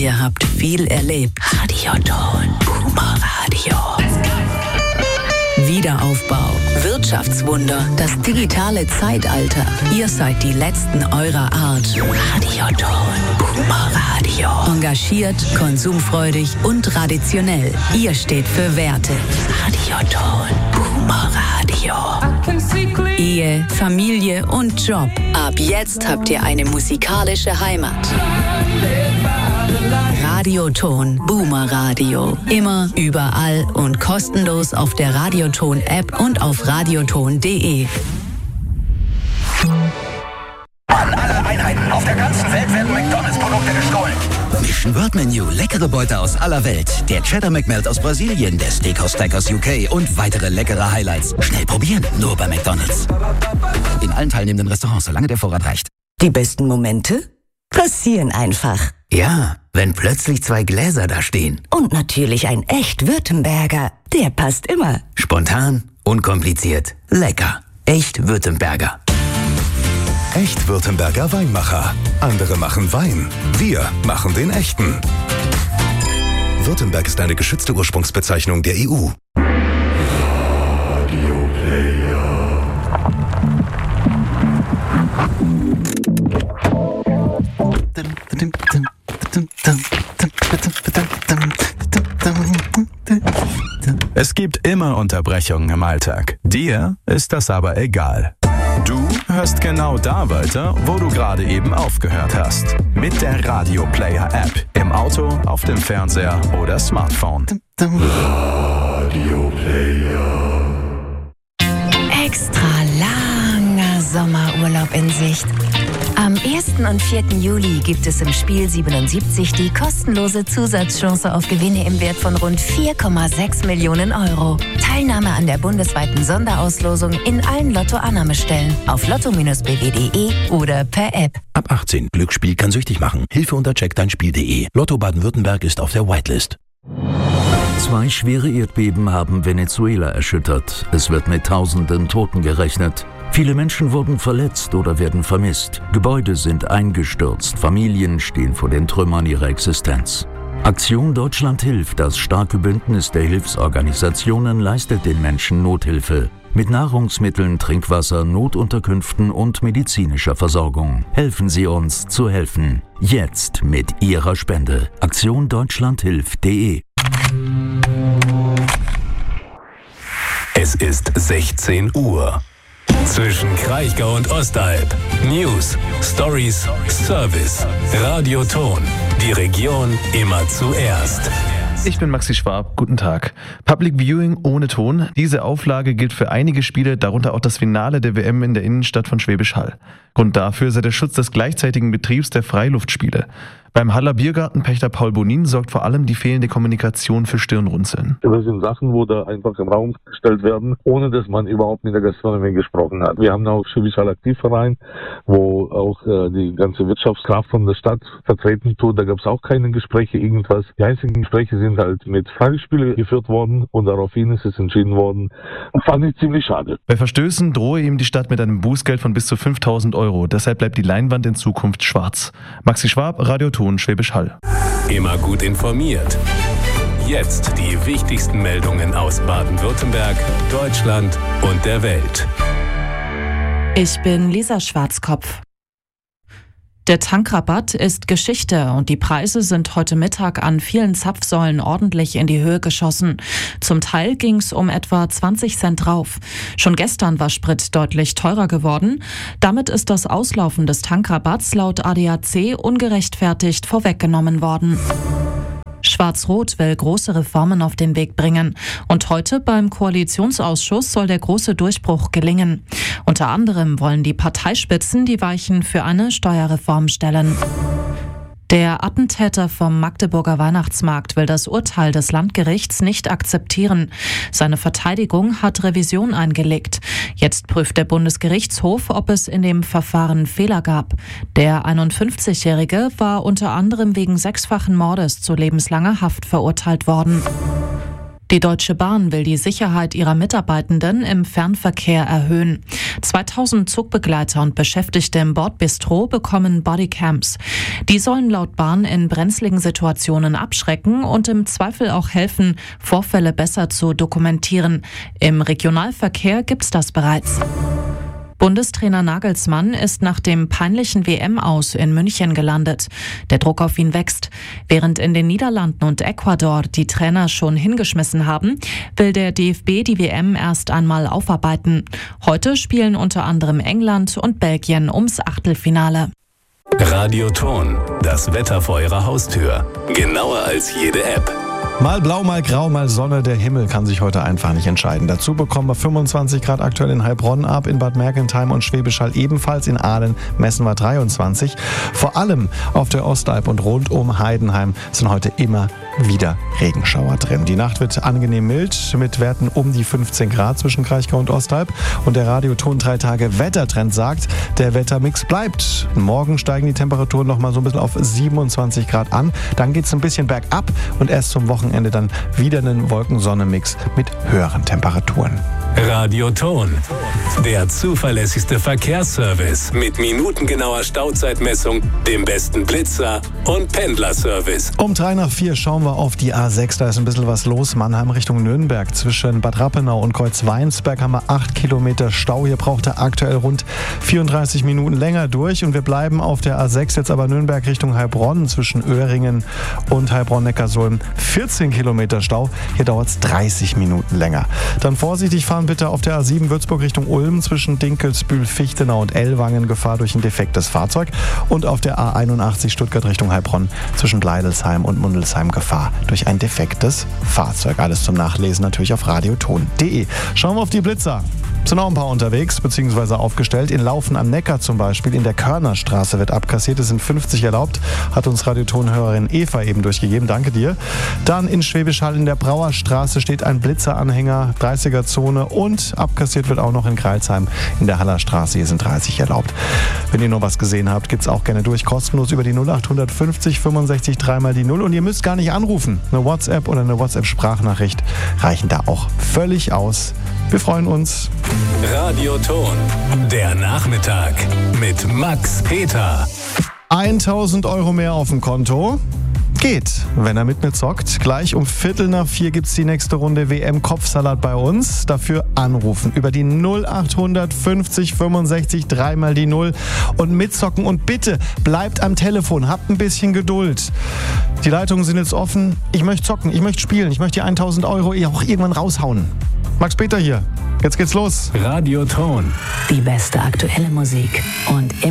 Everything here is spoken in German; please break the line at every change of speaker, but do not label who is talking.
Ihr habt viel erlebt. Radioton. Boomer Radio. Wiederaufbau. Wirtschaftswunder. Das digitale Zeitalter. Ihr seid die Letzten eurer Art. Radioton. Boomer Radio. Engagiert, konsumfreudig und traditionell. Ihr steht für Werte. Radioton. Boomer Radio. Ehe, Familie und Job. Ab jetzt habt ihr eine musikalische Heimat. Radioton Boomer Radio. Immer, überall und kostenlos auf der Radioton-App und auf radioton.de.
An alle Einheiten auf der ganzen Welt werden McDonalds-Produkte gestohlen.
Mission World Menu, leckere Beute aus aller Welt. Der Cheddar McMelt aus Brasilien, der Steakhouse Stack aus UK und weitere leckere Highlights. Schnell probieren, nur bei McDonalds. In allen teilnehmenden Restaurants, solange der Vorrat reicht.
Die besten Momente passieren einfach.
Ja, wenn plötzlich 2 Gläser da stehen.
Und natürlich ein echt Württemberger. Der passt immer.
Spontan, unkompliziert, lecker. Echt Württemberger.
Echt Württemberger Weinmacher. Andere machen Wein. Wir machen den echten. Württemberg ist eine geschützte Ursprungsbezeichnung der EU.
Es gibt immer Unterbrechungen im Alltag. Dir ist das aber egal. Du hörst genau da weiter, wo du gerade eben aufgehört hast. Mit der Radio Player App. Im Auto, auf dem Fernseher oder Smartphone. Radio Player.
Extra langer Sommerurlaub in Sicht. Am 1. und 4. Juli gibt es im Spiel 77 die kostenlose Zusatzchance auf Gewinne im Wert von rund 4,6 Millionen Euro. Teilnahme an der bundesweiten Sonderauslosung in allen Lotto-Annahmestellen auf lotto-bw.de oder per App.
Ab 18. Glücksspiel kann süchtig machen. Hilfe unter checkdeinspiel.de. Lotto Baden-Württemberg ist auf der Whitelist.
2 schwere Erdbeben haben Venezuela erschüttert. Es wird mit Tausenden Toten gerechnet. Viele Menschen wurden verletzt oder werden vermisst. Gebäude sind eingestürzt. Familien stehen vor den Trümmern ihrer Existenz. Aktion Deutschland hilft, das starke Bündnis der Hilfsorganisationen, leistet den Menschen Nothilfe. Mit Nahrungsmitteln, Trinkwasser, Notunterkünften und medizinischer Versorgung. Helfen Sie uns zu helfen. Jetzt mit Ihrer Spende. aktiondeutschlandhilft.de.
Es ist 16 Uhr. Zwischen Kraichgau und Ostalb. News, Stories, Service. Radioton. Die Region immer zuerst.
Ich bin Maxi Schwab, guten Tag. Public Viewing ohne Ton. Diese Auflage gilt für einige Spiele, darunter auch das Finale der WM in der Innenstadt von Schwäbisch Hall. Grund dafür sei der Schutz des gleichzeitigen Betriebs der Freiluftspiele. Beim Haller Biergartenpächter Paul Bonin sorgt vor allem die fehlende Kommunikation für Stirnrunzeln.
Das sind Sachen, wo da einfach im Raum gestellt werden, ohne dass man überhaupt mit der Gastronomie gesprochen hat. Wir haben auch Schwäbisch Hall Aktivverein, wo auch die ganze Wirtschaftskraft von der Stadt vertreten tut. Da gab es auch keine Gespräche, irgendwas. Die einzigen Gespräche sind halt mit Freispiele geführt worden und daraufhin ist es entschieden worden. Fand ich ziemlich schade.
Bei Verstößen drohe ihm die Stadt mit einem Bußgeld von bis zu 5.000 Euro. Deshalb bleibt die Leinwand in Zukunft schwarz. Maxi Schwab, Radioton, Schwäbisch Hall.
Immer gut informiert. Jetzt die wichtigsten Meldungen aus Baden-Württemberg, Deutschland und der Welt.
Ich bin Lisa Schwarzkopf. Der Tankrabatt ist Geschichte und die Preise sind heute Mittag an vielen Zapfsäulen ordentlich in die Höhe geschossen. Zum Teil ging es um etwa 20 Cent drauf. Schon gestern war Sprit deutlich teurer geworden. Damit ist das Auslaufen des Tankrabatts laut ADAC ungerechtfertigt vorweggenommen worden. Schwarz-Rot will große Reformen auf den Weg bringen. Und heute beim Koalitionsausschuss soll der große Durchbruch gelingen. Unter anderem wollen die Parteispitzen die Weichen für eine Steuerreform stellen. Der Attentäter vom Magdeburger Weihnachtsmarkt will das Urteil des Landgerichts nicht akzeptieren. Seine Verteidigung hat Revision eingelegt. Jetzt prüft der Bundesgerichtshof, ob es in dem Verfahren Fehler gab. Der 51-Jährige war unter anderem wegen 6-fachen Mordes zu lebenslanger Haft verurteilt worden. Die Deutsche Bahn will die Sicherheit ihrer Mitarbeitenden im Fernverkehr erhöhen. 2000 Zugbegleiter und Beschäftigte im Bordbistro bekommen Bodycams. Die sollen laut Bahn in brenzligen Situationen abschrecken und im Zweifel auch helfen, Vorfälle besser zu dokumentieren. Im Regionalverkehr gibt's das bereits. Bundestrainer Nagelsmann ist nach dem peinlichen WM-Aus in München gelandet. Der Druck auf ihn wächst. Während in den Niederlanden und Ecuador die Trainer schon hingeschmissen haben, will der DFB die WM erst einmal aufarbeiten. Heute spielen unter anderem England und Belgien ums Achtelfinale.
Radioton, das Wetter vor Ihrer Haustür. Genauer als jede App.
Mal blau, mal grau, mal Sonne. Der Himmel kann sich heute einfach nicht entscheiden. Dazu bekommen wir 25 Grad aktuell in Heilbronn ab, in Bad Mergentheim und Schwäbisch Hall ebenfalls. In Aalen messen wir 23. Vor allem auf der Ostalb und rund um Heidenheim sind heute immer wieder Regenschauer drin. Die Nacht wird angenehm mild mit Werten um die 15 Grad zwischen Kraichgau und Ostalb. Und der Radioton 3 Tage Wettertrend sagt, der Wettermix bleibt. Morgen steigen die Temperaturen noch mal so ein bisschen auf 27 Grad an. Dann geht es ein bisschen bergab und erst zum Wochenende dann wieder einen Wolkensonne-Mix mit höheren Temperaturen.
Radioton, der zuverlässigste Verkehrsservice mit minutengenauer Stauzeitmessung, dem besten Blitzer und Pendlerservice.
Um 3:04 schauen wir auf die A6, da ist ein bisschen was los. Mannheim Richtung Nürnberg. Zwischen Bad Rappenau und Kreuzweinsberg haben wir 8 Kilometer Stau. Hier braucht er aktuell rund 34 Minuten länger durch. Und wir bleiben auf der A6 jetzt aber Nürnberg Richtung Heilbronn. Zwischen Öhringen und Heilbronn-Neckarsulm 14 Kilometer Stau. Hier dauert es 30 Minuten länger. Dann vorsichtig fahren bitte auf der A7 Würzburg Richtung Ulm zwischen Dinkelsbühl, Fichtenau und Ellwangen. Gefahr durch ein defektes Fahrzeug. Und auf der A81 Stuttgart Richtung Heilbronn zwischen Bleidelsheim und Mundelsheim Gefahr durch ein defektes Fahrzeug. Alles zum Nachlesen natürlich auf radioton.de. Schauen wir auf die Blitzer. Sind auch ein paar unterwegs, beziehungsweise aufgestellt. In Laufen am Neckar zum Beispiel, in der Körnerstraße wird abkassiert. Es sind 50 erlaubt, hat uns Radiotonhörerin Eva eben durchgegeben. Danke dir. Dann in Schwäbisch Hall in der Brauerstraße steht ein Blitzeranhänger, 30er-Zone und abkassiert wird auch noch in Greilsheim in der Hallerstraße. Hier sind 30 erlaubt. Wenn ihr noch was gesehen habt, geht's auch gerne durch. Kostenlos über die 0850 65 3 die 0. Und ihr müsst gar nicht anrufen. Eine WhatsApp oder eine WhatsApp-Sprachnachricht reichen da auch völlig aus. Wir freuen uns.
Radioton, der Nachmittag mit Max Peter.
1.000 Euro mehr auf dem Konto. Geht, wenn er mit mir zockt. Gleich um 3:45 gibt's die nächste Runde WM-Kopfsalat bei uns. Dafür anrufen über die 0850 65 3 die 0 und mitzocken. Und bitte bleibt am Telefon, habt ein bisschen Geduld. Die Leitungen sind jetzt offen. Ich möchte zocken, ich möchte spielen, ich möchte die 1.000 Euro auch irgendwann raushauen. Max Peter hier. Jetzt geht's los.
Radioton.
Die beste aktuelle Musik und immer